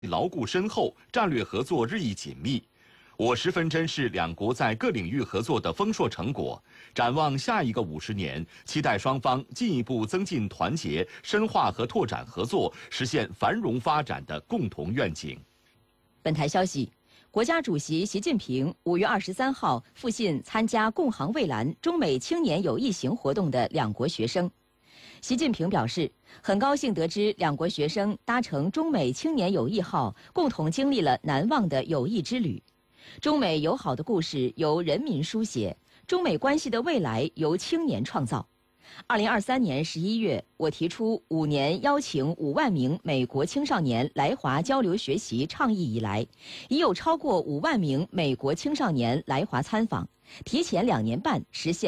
牢固深厚，战略合作日益紧密。我十分珍视两国在各领域合作的丰硕成果，展望下一个50年，期待双方进一步增进团结、深化和拓展合作，实现繁荣发展的共同愿景。 本台消息，国家主席习近平5月23号复信参加共航蔚蓝中美青年友谊行活动的两国学生。习近平表示，很高兴得知两国学生搭乘中美青年友谊号，共同经历了难忘的友谊之旅。中美友好的故事由人民书写，中美关系的未来由青年创造。2023年11月，我提出5年邀请5万名美国青少年来华交流学习倡议以来，已有超过5万名美国青少年来华参访，提前2年半实现